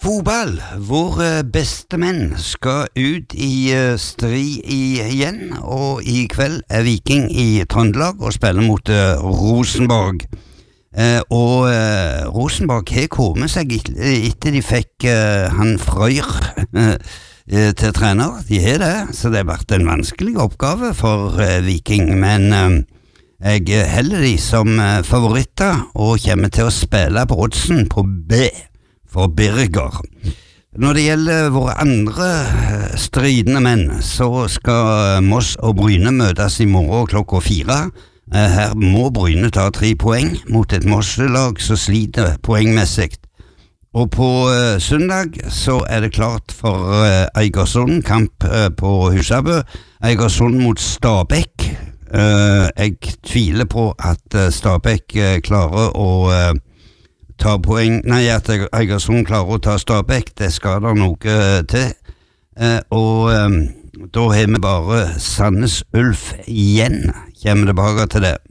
Fotball, våre beste menn skal ut i strid igjen, og i kveld Viking i Trøndelag og spiller mot Rosenborg. Rosenborg har kommet seg etter de fikk han Frøyr til trener. De har det, så det har vært en vanskelig oppgave for Viking, men jeg heller de som favoritter og kommer til å spille på oddsen på B for Birger. Når det gjelder våre andre stridende menn, så skal Moss og Bryne møtes i morgen klokka 4. Her må Bryne ta 3 poeng mot et Moss-lag som sliter poengmessig. Og på søndag så det klart for Eigersund, kamp på Husabø. Eigersund mot Stabæk. Jeg tviler på at Stabæk klarer å ta poeng, at Eigersund klarer å ta Stabæk, det skal det noe til, og da har vi bare Sandnes Ulf igjen, kommer tilbake til det.